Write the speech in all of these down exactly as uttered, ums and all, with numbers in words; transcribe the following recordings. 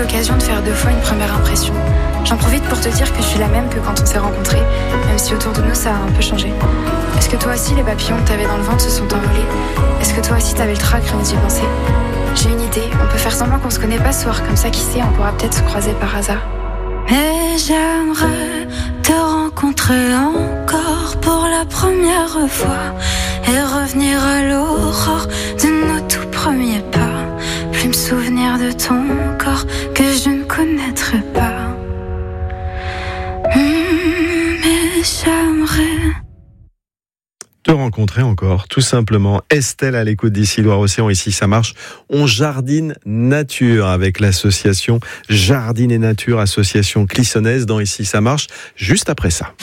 l'occasion de faire deux fois une première impression. J'en profite pour te dire que je suis la même que quand on s'est rencontrés, même si autour de nous ça a un peu changé. Est-ce que toi aussi les papillons que t'avais dans le ventre se sont envolés? Est-ce que toi aussi t'avais le trac rien d'y penser? J'ai une idée, on peut faire semblant qu'on se connaît pas ce soir, comme ça qui sait, on pourra peut-être se croiser par hasard. Et j'aimerais te rencontrer encore pour la première fois et revenir à l'aurore de nos tout premiers pas. Plus me souvenir de ton corps que je ne connaîtrai pas. Mmh, mais j'aimerais te rencontrer encore, tout simplement. Estelle à l'écoute d'ici Loire-Océan, ici ça marche. On jardine nature avec l'association Jardine et Nature, association clissonnaise dans Ici ça marche, juste après ça.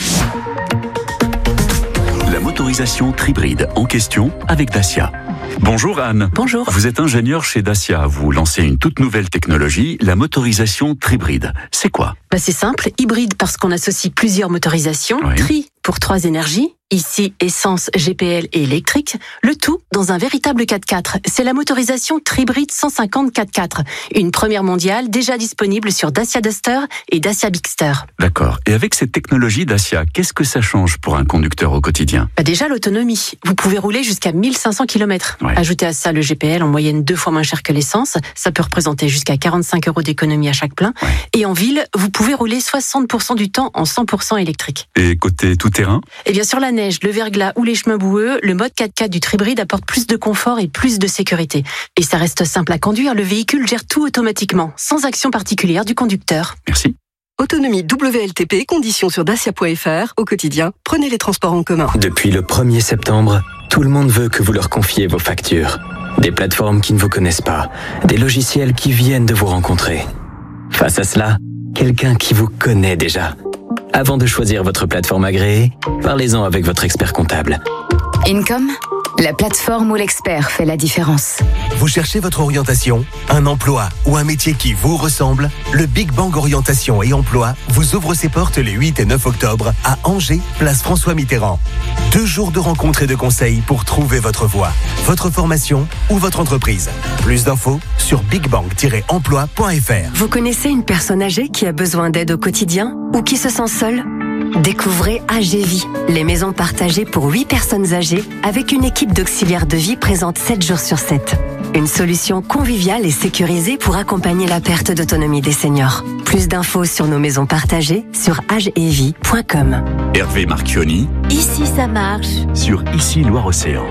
La motorisation Tribride en question avec Dacia. Bonjour Anne. Bonjour. Vous êtes ingénieur chez Dacia. Vous lancez une toute nouvelle technologie, la motorisation Tribride. C'est quoi ? Bah c'est simple, hybride parce qu'on associe plusieurs motorisations, Oui. tri pour trois énergies, ici essence, G P L et électrique, le tout dans un véritable quatre-quatre. C'est la motorisation Tribride cent cinquante quatre-quatre, une première mondiale déjà disponible sur Dacia Duster et Dacia Bigster. D'accord. Et avec cette technologie Dacia, qu'est-ce que ça change pour un conducteur au quotidien ? Bah déjà l'autonomie, vous pouvez rouler jusqu'à mille cinq cents kilomètres. Ouais. Ajoutez à ça le G P L en moyenne deux fois moins cher que l'essence, ça peut représenter jusqu'à quarante-cinq euros d'économie à chaque plein. Ouais. Et en ville, vous pouvez rouler soixante pour cent du temps en cent pour cent électrique. Et côté tout-terrain ? Et bien sur la neige, le verglas ou les chemins boueux, le mode quatre-quatre du Tribride apporte plus de confort et plus de sécurité. Et ça reste simple à conduire, le véhicule gère tout automatiquement, sans action particulière du conducteur. Merci. Autonomie W L T P, conditions sur dacia point f r. Au quotidien, prenez les transports en commun. Depuis le premier septembre, tout le monde veut que vous leur confiez vos factures. Des plateformes qui ne vous connaissent pas, des logiciels qui viennent de vous rencontrer. Face à cela, quelqu'un qui vous connaît déjà. Avant de choisir votre plateforme agréée, parlez-en avec votre expert comptable. Income, la plateforme où l'expert fait la différence. Vous cherchez votre orientation, un emploi ou un métier qui vous ressemble? Le Big Bang Orientation et Emploi vous ouvre ses portes les huit et neuf octobre à Angers, place François Mitterrand. Deux jours de rencontres et de conseils pour trouver votre voie, votre formation ou votre entreprise. Plus d'infos sur big bang tiret emploi point f r. Vous connaissez une personne âgée qui a besoin d'aide au quotidien ou qui se sent seule? Découvrez Agévie, les maisons partagées pour huit personnes âgées avec une équipe d'auxiliaires de vie présente sept jours sur sept. Une solution conviviale et sécurisée pour accompagner la perte d'autonomie des seniors. Plus d'infos sur nos maisons partagées sur agevie point com. Hervé Marchioni Ici ça marche. sur Ici Loire-Océan.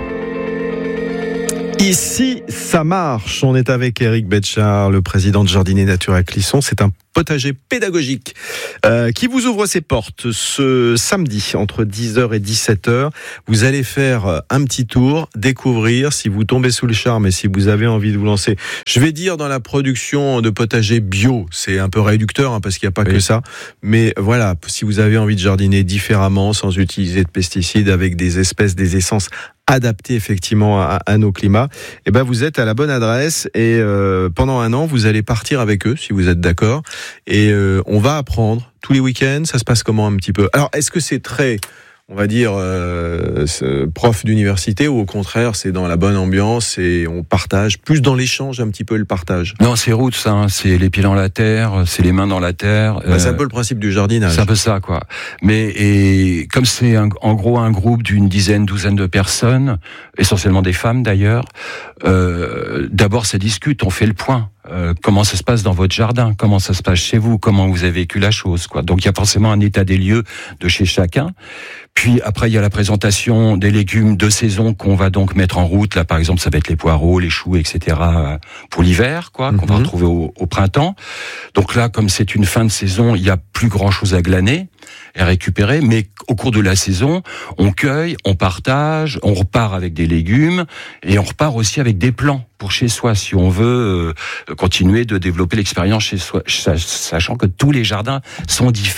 Ici, ça marche. On est avec Éric Betchard, le président de Jardine et Nature à Clisson. C'est un potager pédagogique euh, qui vous ouvre ses portes ce samedi entre dix heures et dix-sept heures. Vous allez faire un petit tour, découvrir si vous tombez sous le charme et si vous avez envie de vous lancer. Je vais dire dans la production de potager bio, c'est un peu réducteur hein, parce qu'il n'y a pas oui. que ça. Mais voilà, si vous avez envie de jardiner différemment, sans utiliser de pesticides, avec des espèces, des essences adapté effectivement à, à nos climats, et ben vous êtes à la bonne adresse et euh, pendant un an vous allez partir avec eux si vous êtes d'accord et euh, on va apprendre tous les week-ends. Ça se passe comment un petit peu? Alors est-ce que c'est très on va dire euh, prof d'université ou au contraire c'est dans la bonne ambiance et on partage plus dans l'échange un petit peu le partage? Non, c'est roots, hein, c'est les pieds dans la terre, c'est les mains dans la terre. Bah, euh, c'est un peu le principe du jardinage. C'est un peu ça, quoi. Mais et comme c'est un, en gros un groupe d'une dizaine, douzaine de personnes, essentiellement des femmes d'ailleurs. Euh, d'abord, ça discute, on fait le point. Euh, comment ça se passe dans votre jardin, comment ça se passe chez vous, comment vous avez vécu la chose, quoi. Donc il y a forcément un état des lieux de chez chacun. Puis après il y a la présentation des légumes de saison qu'on va donc mettre en route. Là par exemple ça va être les poireaux, les choux, et cetera pour l'hiver, quoi, mm-hmm. qu'on va retrouver au, au printemps. Donc là comme c'est une fin de saison, il y a plus grand chose à glaner et à récupérer, mais au cours de la saison, on cueille, on partage, on repart avec des légumes et on repart aussi avec des plants pour chez soi, si on veut euh, continuer de développer l'expérience chez soi, sachant que tous les jardins sont différents.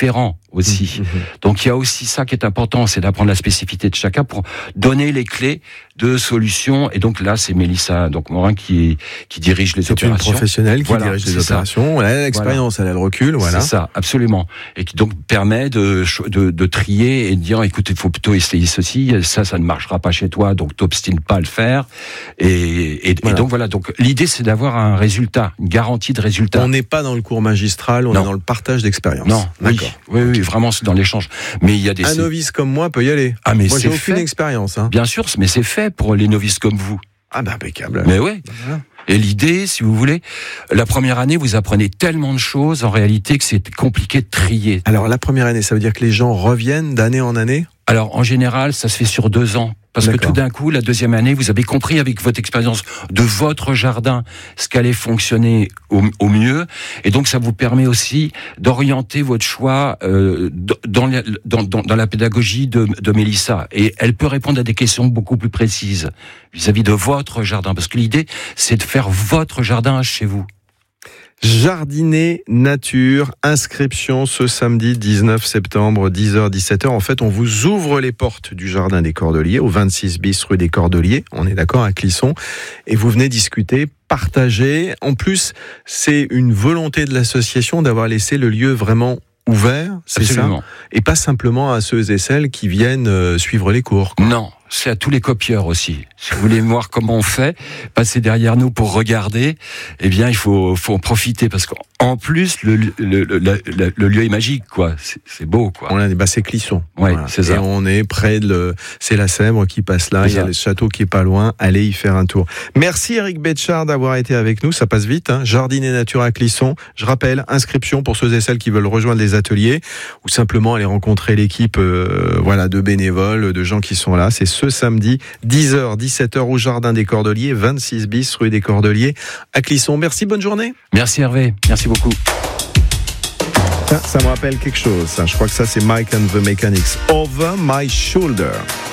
aussi. Mmh. Donc il y a aussi ça qui est important, c'est d'apprendre la spécificité de chacun pour donner les clés de solutions. Et donc là, c'est Mélissa donc Morin qui qui dirige les c'est opérations. C'est une professionnelle qui voilà, dirige les opérations. Elle a l'expérience, voilà. Elle a le recul, voilà. C'est ça, absolument. Et qui donc permet de de, de trier et de dire, écoute, il faut plutôt essayer ceci, ça, ça ne marchera pas chez toi, donc t'obstines pas à le faire. Et, et, voilà. et donc voilà. Donc l'idée, c'est d'avoir un résultat, une garantie de résultat. On n'est pas dans le cours magistral, on non. est dans le partage d'expérience. Non, d'accord. Oui, oui, oui, vraiment, c'est dans l'échange. Mais il y a des un novice comme moi peut y aller. Ah, mais moi, c'est j'ai aucune fait. expérience. Hein. Bien sûr, mais c'est fait pour les novices comme vous. Ah ben impeccable. Mais oui. Voilà. Et l'idée, si vous voulez, la première année, vous apprenez tellement de choses en réalité que c'est compliqué de trier. Alors la première année, ça veut dire que les gens reviennent d'année en année ? Alors en général, ça se fait sur deux ans. Parce D'accord. que tout d'un coup, la deuxième année, vous avez compris avec votre expérience de votre jardin ce qu'allait fonctionner au, au mieux. Et donc, ça vous permet aussi d'orienter votre choix euh, dans, la, dans, dans, dans la pédagogie de, de Mélissa. Et elle peut répondre à des questions beaucoup plus précises vis-à-vis de votre jardin. Parce que l'idée, c'est de faire votre jardin chez vous. Jardiner Nature, inscription ce samedi dix-neuf septembre, dix heures dix-sept heures. En fait, on vous ouvre les portes du Jardin des Cordeliers, au vingt-six bis rue des Cordeliers, on est d'accord, à Clisson, et vous venez discuter, partager. En plus, c'est une volonté de l'association d'avoir laissé le lieu vraiment ouvert, c'est Absolument. ça ? Et pas simplement à ceux et celles qui viennent euh, suivre les cours. Quoi. Non, c'est à tous les copieurs aussi. Si vous voulez voir comment on fait, passer derrière nous pour regarder, eh bien, il faut, faut en profiter parce qu'en plus, le, le, le, le, le lieu est magique, quoi. C'est, c'est beau, quoi. On a, bah, c'est Clisson. Oui, voilà. c'est ça. Et on est près de, le, c'est la Sèvre qui passe là. C'est il y a ça. Le château qui est pas loin. Allez y faire un tour. Merci Eric Betchard d'avoir été avec nous. Ça passe vite, hein. Jardiner Nature à Clisson. Je rappelle, inscription pour ceux et celles qui veulent rejoindre les ateliers ou simplement aller rencontrer l'équipe, euh, voilà, de bénévoles, de gens qui sont là. C'est ce samedi, dix heures, dix-sept heures au Jardin des Cordeliers, vingt-six bis rue des Cordeliers à Clisson. Merci, bonne journée. Merci Hervé, merci beaucoup. Ça, ça me rappelle quelque chose, ça. Je crois que ça c'est Mike and the Mechanics. Over My Shoulder.